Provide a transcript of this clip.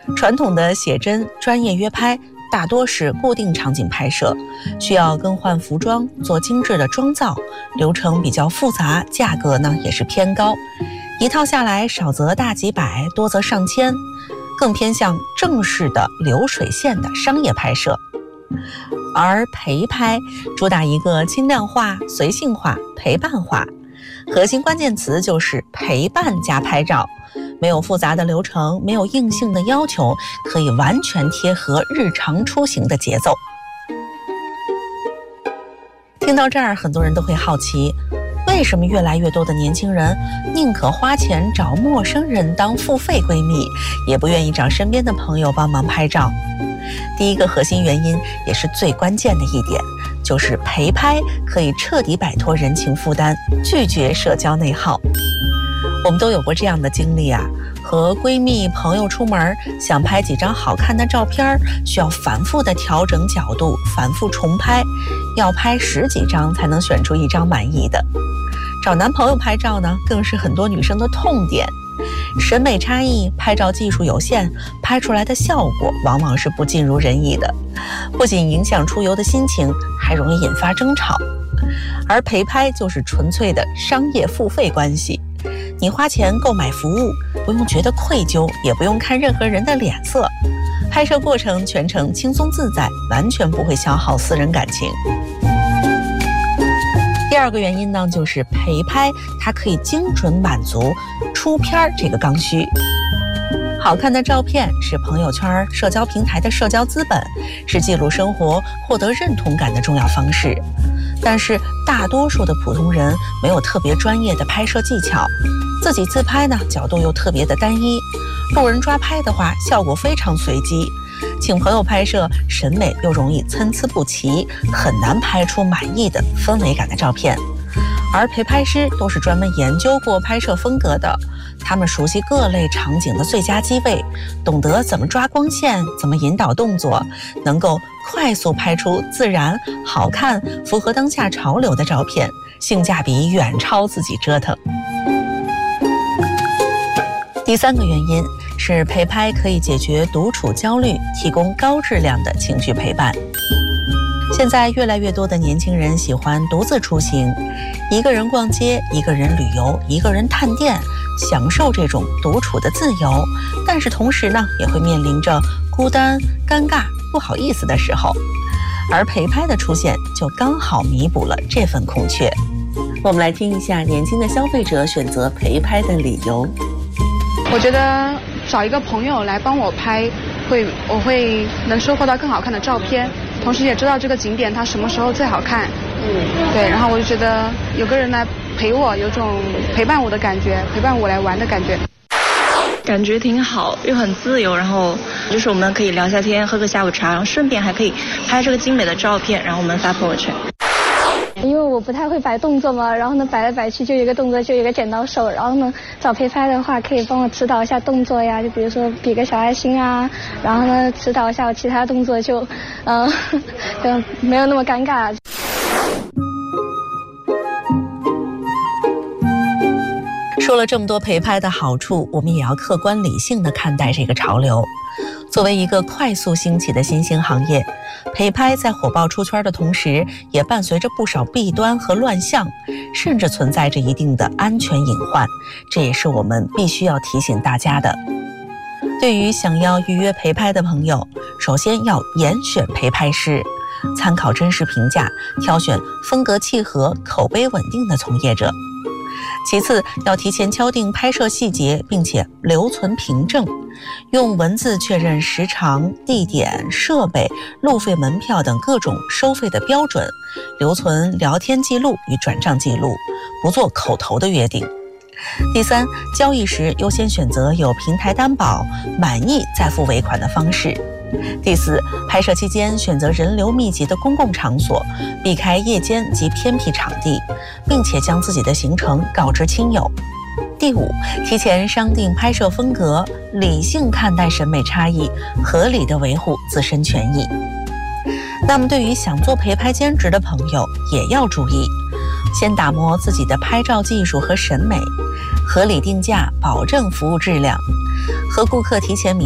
传统的写真、专业约拍大多是固定场景拍摄，需要更换服装，做精致的妆造，流程比较复杂，价格呢也是偏高，一套下来少则大几百，多则上千，更偏向正式的流水线的商业拍摄。而陪拍主打一个轻量化、随性化、陪伴化，核心关键词就是陪伴加拍照，没有复杂的流程，没有硬性的要求，可以完全贴合日常出行的节奏。听到这儿，很多人都会好奇，为什么越来越多的年轻人宁可花钱找陌生人当付费闺蜜，也不愿意找身边的朋友帮忙拍照？第一个核心原因，也是最关键的一点，就是陪拍可以彻底摆脱人情负担，拒绝社交内耗。我们都有过这样的经历啊，和闺蜜朋友出门，想拍几张好看的照片，需要反复的调整角度，反复重拍，要拍10几张才能选出一张满意的。找男朋友拍照呢，更是很多女生的痛点。审美差异，拍照技术有限，拍出来的效果往往是不尽如人意的，不仅影响出游的心情，还容易引发争吵。而陪拍就是纯粹的商业付费关系，你花钱购买服务，不用觉得愧疚，也不用看任何人的脸色，拍摄过程全程轻松自在，完全不会消耗私人感情。第二个原因呢，就是陪拍它可以精准满足出片这个刚需。好看的照片是朋友圈、社交平台的社交资本，是记录生活、获得认同感的重要方式。但是大多数的普通人没有特别专业的拍摄技巧，自己自拍呢，角度又特别的单一，路人抓拍的话，效果非常随机，请朋友拍摄，审美又容易参差不齐，很难拍出满意的氛围感的照片。而陪拍师都是专门研究过拍摄风格的，他们熟悉各类场景的最佳机位，懂得怎么抓光线，怎么引导动作，能够快速拍出自然、好看、符合当下潮流的照片，性价比远超自己折腾。第三个原因是陪拍可以解决独处焦虑，提供高质量的情绪陪伴。现在越来越多的年轻人喜欢独自出行，一个人逛街，一个人旅游，一个人探店，享受这种独处的自由，但是同时呢，也会面临着孤单、尴尬、不好意思的时候，而陪拍的出现就刚好弥补了这份空缺。我们来听一下年轻的消费者选择陪拍的理由。 我觉得找一个朋友来帮我拍，我会能收获到更好看的照片，同时也知道这个景点它什么时候最好看。对，然后我就觉得有个人来陪我，有种陪伴我的感觉，陪伴我来玩的感觉。 感觉挺好，又很自由，然后就是我们可以聊下天，喝个下午茶，然后顺便还可以拍这个精美的照片，然后我们发朋友圈。 因为我不太会摆动作嘛，然后呢摆来摆去就有一个动作，就有一个剪刀手，然后呢找陪拍的话可以帮我指导一下动作呀，就比如说比个小爱心啊，然后呢指导一下我其他动作就没有那么尴尬。 说了这么多陪拍的好处，我们也要客观理性地看待这个潮流。作为一个快速兴起的新兴行业，陪拍在火爆出圈的同时，也伴随着不少弊端和乱象，甚至存在着一定的安全隐患，这也是我们必须要提醒大家的。对于想要预约陪拍的朋友，首先要严选陪拍师，参考真实评价，挑选风格契合、口碑稳定的从业者。其次，要提前敲定拍摄细节，并且留存凭证，用文字确认时长、地点、设备、路费、门票等各种收费的标准，留存聊天记录与转账记录，不做口头的约定。第三，交易时优先选择有平台担保、满意再付尾款的方式。第四，拍摄期间选择人流密集的公共场所，避开夜间及偏僻场地，并且将自己的行程告知亲友。第五，提前商定拍摄风格，理性看待审美差异，合理的维护自身权益。那么对于想做陪拍兼职的朋友也要注意，先打磨自己的拍照技术和审美，合理定价，保证服务质量，和顾客提前